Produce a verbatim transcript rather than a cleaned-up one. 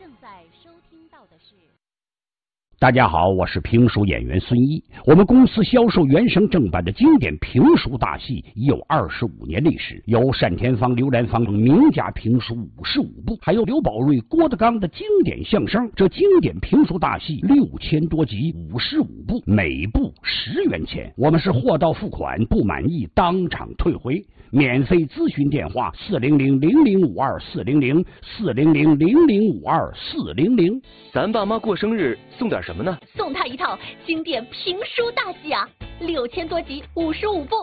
在收听到的是。 大家好，我是评书演员孙一。我们公司销售原声正版的经典评书大戏已有二十五年历史，有单田芳、刘兰芳等名家评书五十五部，还有刘宝瑞、郭德纲的经典相声。这经典评书大戏六千多集，五十五部，每部十元钱。我们是货到付款，不满意当场退回。免费咨询电话：四零零零零五二四零零四零零零零五二四零零。 咱爸妈过生日送点什么呢？ 送他一套经典评书大戏啊，六千多集，五十五部。